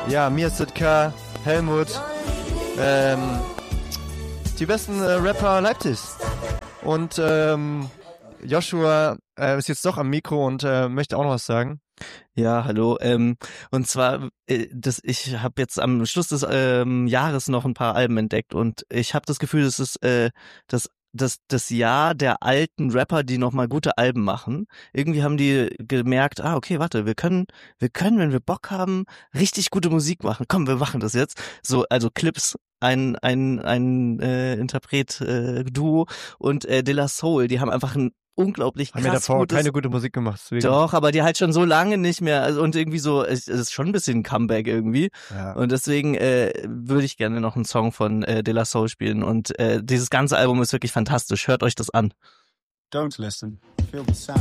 Ja, Mir Sitka, Helmut, die besten Rapper Leipzigs. Und Joshua ist jetzt doch am Mikro und möchte auch noch was sagen. Ja, hallo. Und zwar, ich habe jetzt am Schluss des Jahres noch ein paar Alben entdeckt und ich habe das Gefühl, das ist das Jahr der alten Rapper, die nochmal gute Alben machen. Irgendwie haben die gemerkt, okay, warte, wir können, wenn wir Bock haben, richtig gute Musik machen. Komm, wir machen das jetzt. So, also Clips, ein Interpret-Duo und De La Soul, die haben einfach ein unglaublich krass haben wir davor gutes, keine gute Musik gemacht. Deswegen. Doch, aber die halt schon so lange nicht mehr, also und irgendwie so, es ist schon ein bisschen ein Comeback irgendwie. Ja. Und deswegen würde ich gerne noch einen Song von De La Soul spielen und dieses ganze Album ist wirklich fantastisch. Hört euch das an. Don't listen. Feel the sound.